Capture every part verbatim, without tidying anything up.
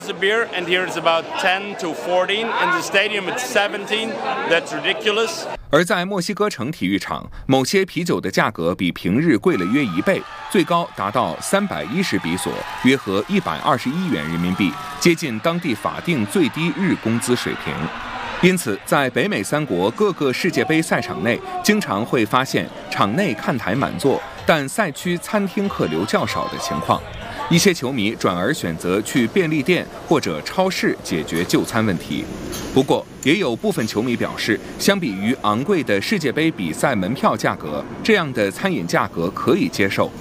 The beer, and here it's about ten to fourteen. In the stadium, it's seventeen. That's ridiculous. 而在墨西哥城体育场，某些啤酒的价格比平日贵了约一倍，最高达到三百一十比索，约合一百二十一元人民币，接近当地法定最低日工资水平。因此，在北美三国各个世界杯赛场内，经常会发现场内看台满座，但赛区餐厅客流较少的情况。一些球迷转而选择去便利店或者超市解决就餐问题。不过，也有部分球迷表示，相比于昂贵的世界杯比赛门票价格，这样的餐饮价格可以接受。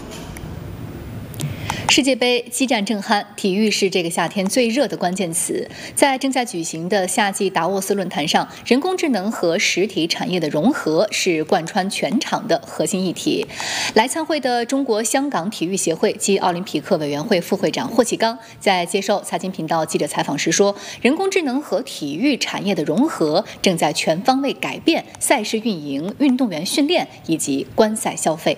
世界杯激战正酣，体育是这个夏天最热的关键词。在正在举行的夏季达沃斯论坛上，人工智能和实体产业的融合是贯穿全场的核心议题。来参会的中国香港体育协会及奥林匹克委员会副会长霍启刚在接受财经频道记者采访时说，人工智能和体育产业的融合正在全方位改变赛事运营、运动员训练以及观赛消费。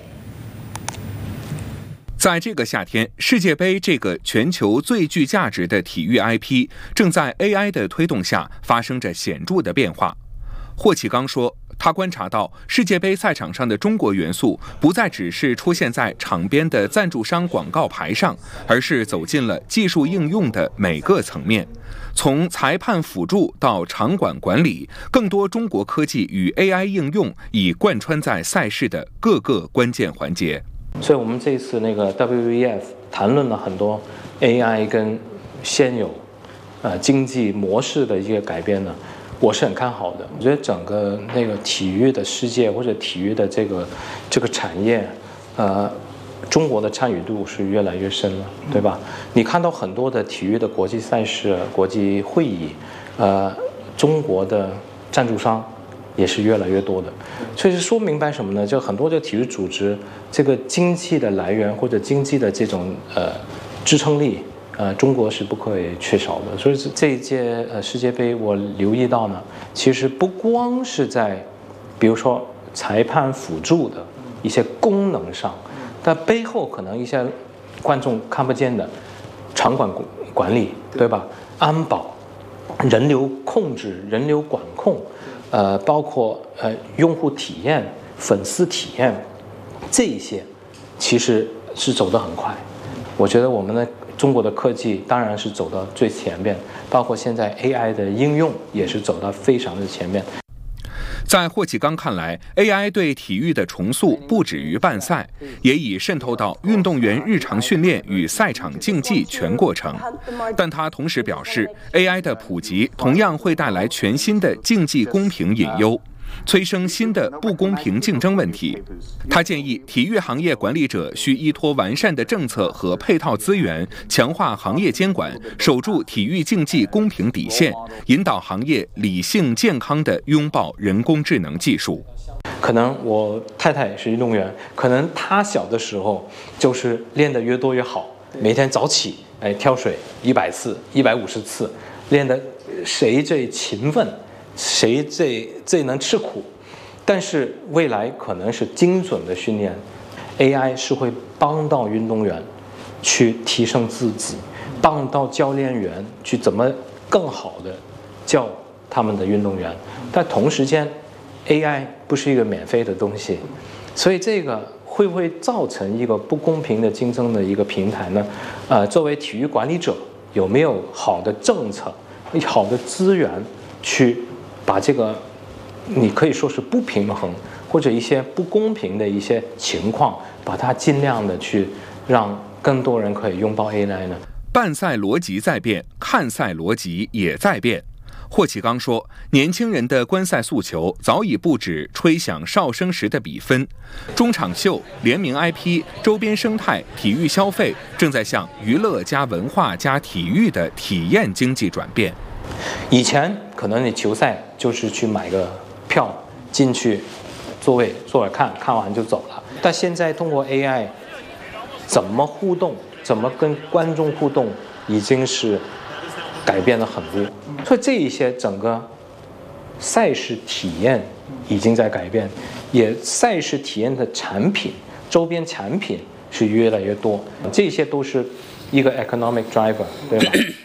在这个夏天，世界杯这个全球最具价值的体育 I P 正在 A I 的推动下发生着显著的变化。霍启刚说，他观察到世界杯赛场上的中国元素不再只是出现在场边的赞助商广告牌上，而是走进了技术应用的每个层面。从裁判辅助到场馆管理，更多中国科技与 A I 应用已贯穿在赛事的各个关键环节。 所以我们这次那个 W E F 谈论了很多 A I 跟现有呃经济模式的一个改变呢，我是很看好的。我觉得整个那个体育的世界或者体育的这个这个产业，呃，中国的参与度是越来越深了，对吧？你看到很多的体育的国际赛事、国际会议，呃，中国的赞助商也是越来越多的，所以是说明白什么呢？就很多的体育组织，这个经济的来源或者经济的这种呃支撑力，呃，中国是不可以缺少的。所以这一届呃世界杯，我留意到呢，其实不光是在，比如说裁判辅助的一些功能上，但背后可能一些观众看不见的场馆管理，对吧？安保、人流控制、人流管控。呃，包括呃用户体验、粉丝体验，这一些其实是走得很快。我觉得我们的中国的科技当然是走到最前面，包括现在 A I 的应用也是走到非常的前面。 在霍启刚看来 ，A I 对体育的重塑不止于办赛，也已渗透到运动员日常训练与赛场竞技全过程。但他同时表示 ，A I 的普及同样会带来全新的竞技公平隐忧，催生新的不公平竞争问题。他建议体育行业管理者需依托完善的政策和配套资源，强化行业监管，守住体育竞技公平底线，引导行业理性健康地拥抱人工智能技术。 可能我太太是运动员，可能她小的时候就是练得越多越好，每天早起，哎，跳水一百次、一百五十次，练得谁最勤奋，谁最最能吃苦。但是未来可能是精准的训练 ，A I 是会帮到运动员去提升自己，帮到教练员去怎么更好的教他们的运动员。但同时间 ，A I 不是一个免费的东西，所以这个会不会造成一个不公平的竞争的一个平台呢？呃，作为体育管理者，有没有好的政策、好的资源去把这个你可以说是不平衡或者一些不公平的一些情况，把它尽量的去让更多人可以拥抱 A I 呢？ 办赛逻辑在变，看赛逻辑也在变。霍启刚说，年轻人的观赛诉求早已不止吹响哨声时的比分，中场秀、联名 I P、周边生态、体育消费正在向娱乐加文化加体育的体验经济转变。 以前可能你球赛就是去买个票进去，座位坐着看，看完就走了。但现在通过 A I， 怎么互动，怎么跟观众互动，已经是改变了很多。所以这一些整个赛事体验已经在改变，也赛事体验的产品、周边产品是越来越多，这些都是一个 economic driver， 对吧？